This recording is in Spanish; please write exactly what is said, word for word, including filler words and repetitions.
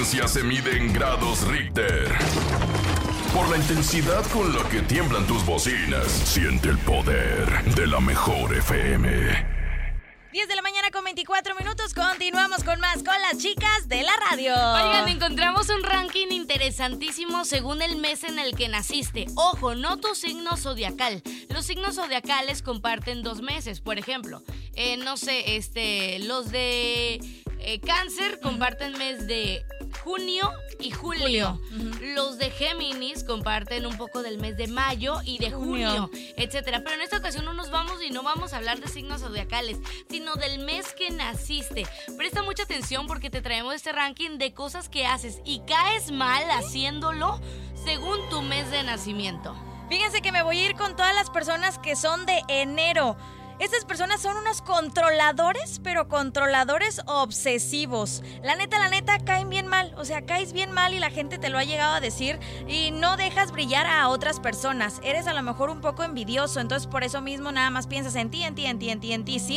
frecuencia se mide en grados Richter. Por la intensidad con la que tiemblan tus bocinas, siente el poder de la mejor F M. diez de la mañana con veinticuatro minutos. Continuamos con más con las chicas de la radio. Oigan, encontramos un ranking interesantísimo según el mes en el que naciste. Ojo, no tu signo zodiacal. Los signos zodiacales comparten dos meses. Por ejemplo, eh, no sé, este, los de eh, Cáncer comparten mes de junio y julio. julio. Uh-huh. Los de Géminis comparten un poco del mes de mayo y de junio, junio, etcétera. Pero en esta ocasión no nos vamos y no vamos a hablar de signos zodiacales, sino del mes que naciste. Presta mucha atención porque te traemos este ranking de cosas que haces y caes mal haciéndolo según tu mes de nacimiento. Fíjense que me voy a ir con todas las personas que son de enero. Estas personas son unos controladores, pero controladores obsesivos. La neta, la neta, caen bien mal. O sea, caes bien mal y la gente te lo ha llegado a decir y no dejas brillar a otras personas. Eres a lo mejor un poco envidioso, entonces por eso mismo nada más piensas en ti, en ti, en ti, en ti, en ti.